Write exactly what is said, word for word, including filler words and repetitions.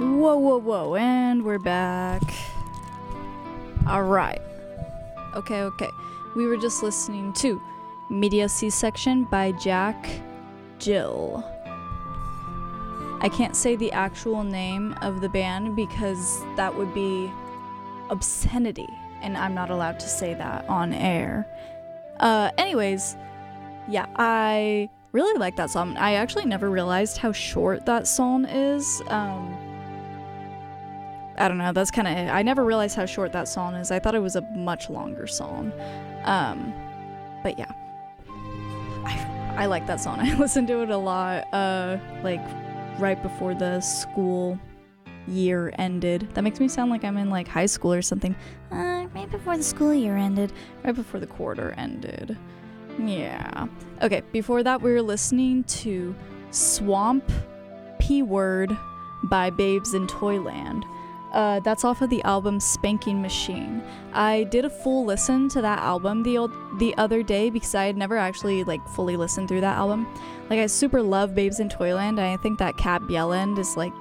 Whoa, whoa, whoa, and we're back. Alright. Okay, okay. We were just listening to Media C-Section by Jack Jill. I can't say the actual name of the band because that would be obscenity, and I'm not allowed to say that on air. Uh, anyways, yeah, I really like that song. I actually never realized how short that song is. Um, I don't know, that's kind of it. I never realized how short that song is. I thought it was a much longer song. Um, but yeah, I, I like that song. I listen to it a lot, uh, like right before the school year ended. That makes me sound like I'm in like high school or something. Uh, right before the school year ended, right before the quarter ended. Yeah. Okay, before that we were listening to Swamp P-Word by Babes in Toyland. Uh, that's off of the album Spanking Machine. I did a full listen to that album the old, the other day because I had never actually like fully listened through that album. Like I super love Babes in Toyland, and I think that Cat Bjelland is like